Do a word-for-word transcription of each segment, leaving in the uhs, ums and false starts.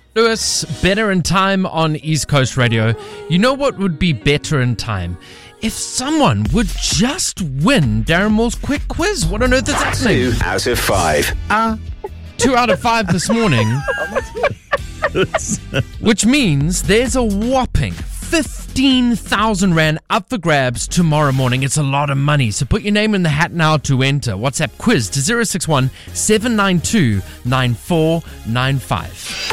Lewis, Better in Time on East Coast Radio. You know what would be better in time? If someone would just win Darren Moore's quick quiz. What on earth is happening? Two out of five. Uh, two out of five this morning. Which means there's a whopping fifteen thousand rand up for grabs tomorrow morning. It's a lot of money, so put your name in the hat now to enter. WhatsApp quiz to zero six one seven nine two nine four nine five.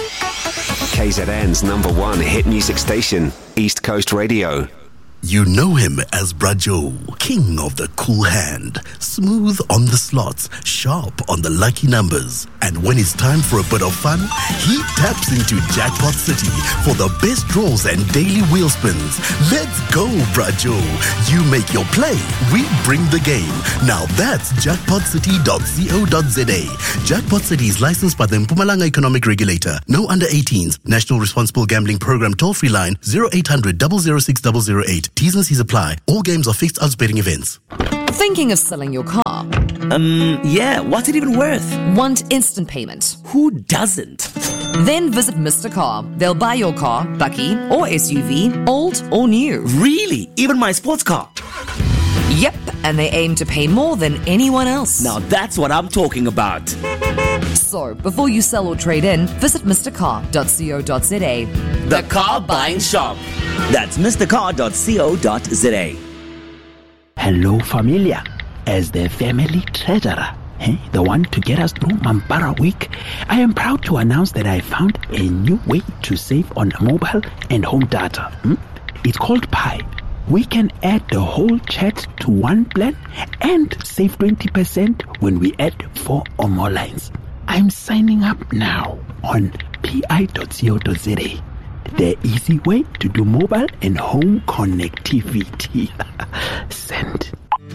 K Z N's number one hit music station, East Coast Radio. You know him as Brajo, king of the cool hand, smooth on the slots, sharp on the lucky numbers. And when it's time for a bit of fun, he taps into Jackpot City for the best draws and daily wheel spins. Let's go, Brajo. You make your play, we bring the game. Now that's jackpot city dot co dot za. Jackpot City is licensed by the Mpumalanga Economic Regulator. No under eighteens. National Responsible Gambling Program toll-free line zero eight hundred zero zero six zero zero eight. T's and C's apply. All games are fixed odds betting events. Thinking of selling your car? Um, yeah, what's it even worth? Want instant payment? Who doesn't? Then visit Mister Car. They'll buy your car, bakkie or S U V, old or new. Really? Even my sports car? Yep, and they aim to pay more than anyone else. Now that's what I'm talking about. So, before you sell or trade in, visit mister car dot co dot za. The car buying shop. That's mister car dot co dot za. Hello, familia. As the family treasurer, eh, the one to get us through Mampara week, I am proud to announce that I found a new way to save on mobile and home data. Hmm? It's called Pi. We can add the whole chat to one plan and save twenty percent when we add four or more lines. I'm signing up now on pi dot co dot za. The easy way to do mobile and home connectivity. Send.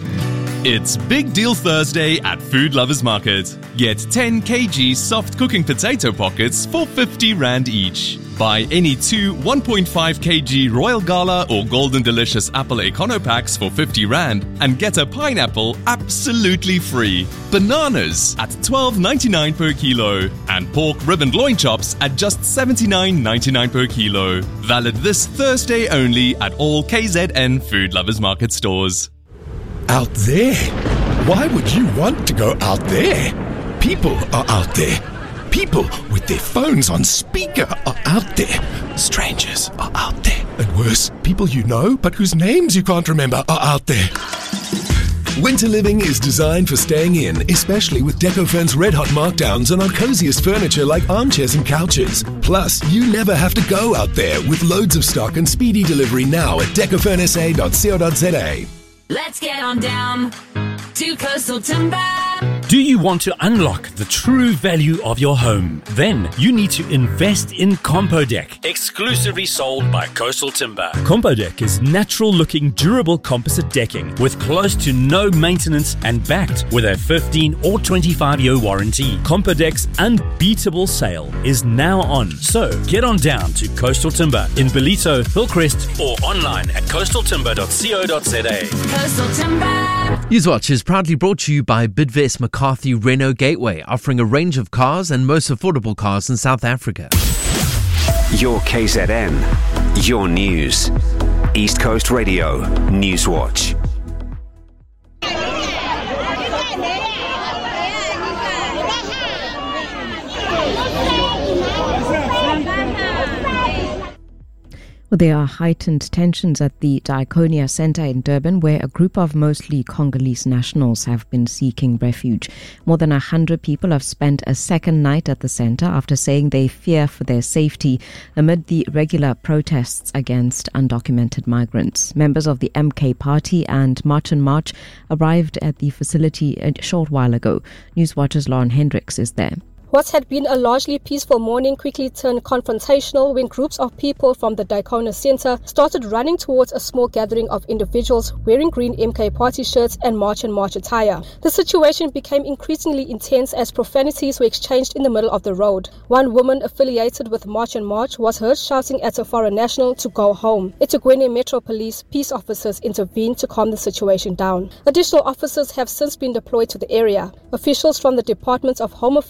It's Big Deal Thursday at Food Lovers Market. Get ten kilograms soft cooking potato pockets for fifty rand each. Buy any two one point five kilograms Royal Gala or Golden Delicious Apple Econo Packs for fifty rand and get a pineapple absolutely free. Bananas at twelve ninety-nine per kilo and pork ribbon loin chops at just seventy-nine ninety-nine per kilo. Valid this Thursday only at all K Z N Food Lovers Market stores. Out there? Why would you want to go out there? People are out there. People with their phones on speaker are out there. Strangers are out there. And worse, people you know but whose names you can't remember are out there. Winter living is designed for staying in, especially with Decofurn's red hot markdowns on our coziest furniture like armchairs and couches. Plus, you never have to go out there with loads of stock and speedy delivery now at decofurn s a dot co dot za. Let's get on down to Coastal Timber. Do you want to unlock the true value of your home? Then you need to invest in Compodeck, exclusively sold by Coastal Timber. Compodeck is natural-looking, durable composite decking with close to no maintenance and backed with a fifteen or twenty-five year warranty. Compodeck's unbeatable sale is now on, so get on down to Coastal Timber in Ballito, Hillcrest, or online at coastal timber dot co dot za. Coastal Timber. Newswatch is proudly brought to you by Bidvest McCarthy Renault Gateway, offering a range of cars and most affordable cars in South Africa. Your K Z N, your news. East Coast Radio, Newswatch. Well, there are heightened tensions at the Diakonia Centre in Durban, where a group of mostly Congolese nationals have been seeking refuge. More than a hundred people have spent a second night at the centre after saying they fear for their safety amid the regular protests against undocumented migrants. Members of the M K Party and March and March arrived at the facility a short while ago. Newswatch's Lauren Hendricks is there. What had been a largely peaceful morning quickly turned confrontational when groups of people from the Diakonia Centre started running towards a small gathering of individuals wearing green M K Party shirts and March and March attire. The situation became increasingly intense as profanities were exchanged in the middle of the road. One woman affiliated with March and March was heard shouting at a foreign national to go home. eThekwini Metro Police peace officers intervened to calm the situation down. Additional officers have since been deployed to the area. Officials from the Department of Home Affairs have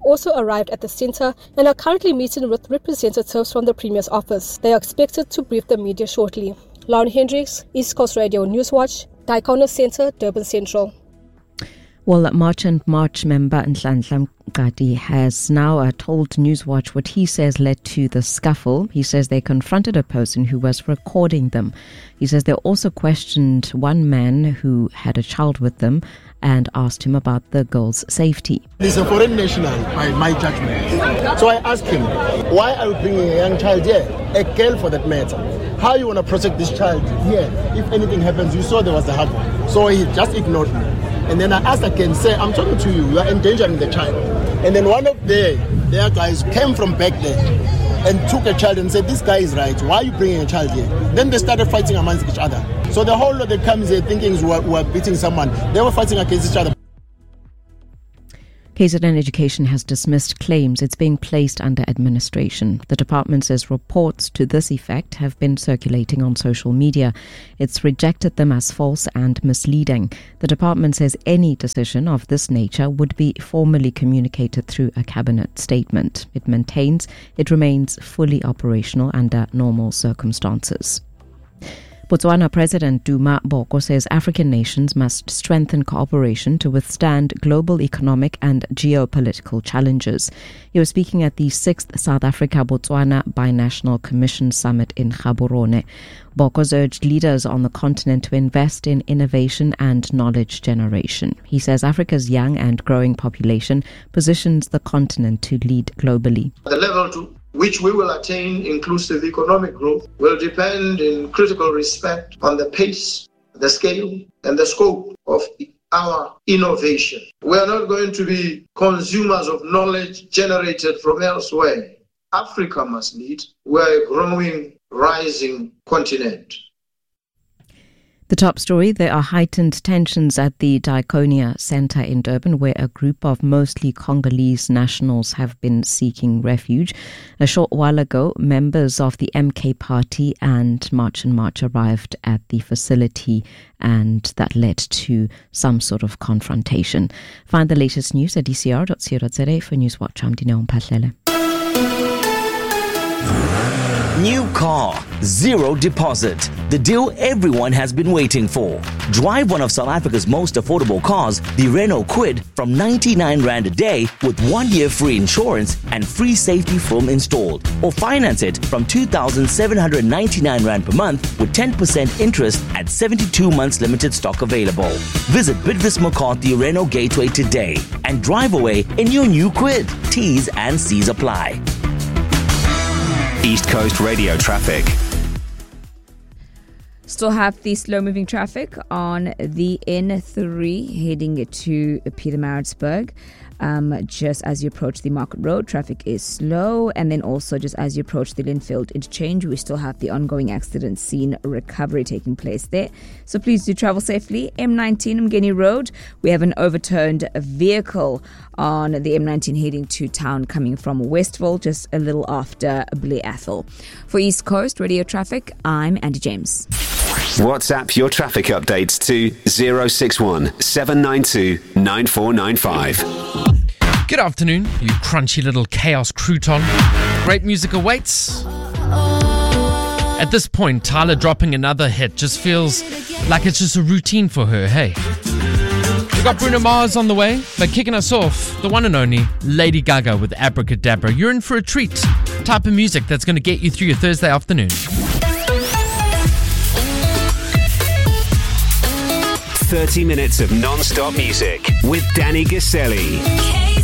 also arrived at the centre and are currently meeting with representatives from the Premier's office. They are expected to brief the media shortly. Lauren Hendricks, East Coast Radio Newswatch, Daikona Centre, Durban Central. Well, March and March member Nhlanhla Mqadi has now uh, told Newswatch what he says led to the scuffle. He says they confronted a person who was recording them. He says they also questioned one man who had a child with them and asked him about the girl's safety. He's a foreign national by my judgment. So I asked him, why are you bringing a young child here? A girl for that matter. How you want to protect this child here? If anything happens, you saw there was a hug. So he just ignored me. And then I asked again, say, I'm talking to you, you are endangering the child. And then one of their, their guys came from back there and took a child and said, this guy is right, why are you bringing a child here? Then they started fighting amongst each other. So the whole lot that comes here thinking we were, we were beating someone, they were fighting against each other. K Z N Education has dismissed claims it's being placed under administration. The department says reports to this effect have been circulating on social media. It's rejected them as false and misleading. The department says any decision of this nature would be formally communicated through a cabinet statement. It maintains it remains fully operational under normal circumstances. Botswana President Duma Boko says African nations must strengthen cooperation to withstand global economic and geopolitical challenges. He was speaking at the sixth South Africa-Botswana Binational Commission Summit in Gaborone. Boko urged leaders on the continent to invest in innovation and knowledge generation. He says Africa's young and growing population positions the continent to lead globally. The level to which we will attain inclusive economic growth will depend in critical respect on the pace, the scale, and the scope of our innovation. We are not going to be consumers of knowledge generated from elsewhere. Africa must lead. We are a growing, rising continent. The top story, there are heightened tensions at the Diakonia Centre in Durban, where a group of mostly Congolese nationals have been seeking refuge. A short while ago, members of the M K Party and March and March arrived at the facility, and that led to some sort of confrontation. Find the latest news at d c r dot co dot z a for Newswatch. I'm Dineo Mphahlele. New car, zero deposit. The deal everyone has been waiting for. Drive one of South Africa's most affordable cars, the Renault Kwid, from ninety-nine rand a day with one year free insurance and free safety film installed. Or finance it from two thousand seven hundred ninety-nine rand per month with ten percent interest at seventy-two months limited stock available. Visit Bidvis McCarthy Renault Gateway today and drive away in your new Kwid. T's and C's apply. East Coast Radio traffic. Still have the slow-moving traffic on the N three heading to Pietermaritzburg. Um, just as you approach the Market Road, traffic is slow. And then also just as you approach the Linfield interchange, we still have the ongoing accident scene recovery taking place there. So please do travel safely. M nineteen Mgeni Road, we have an overturned vehicle on the M nineteen heading to town coming from Westville, just a little after Blair Athol. For East Coast Radio Traffic, I'm Andy James. WhatsApp your traffic updates to zero six one seven nine two nine four nine five. Good afternoon, you crunchy little chaos crouton. Great music awaits. At this point, Tyler dropping another hit just feels like it's just a routine for her, hey? We got Bruno Mars on the way, but kicking us off, the one and only Lady Gaga with Abracadabra. You're in for a treat. Type of music that's going to get you through your Thursday afternoon. thirty minutes of non-stop music with Danny Gaselli.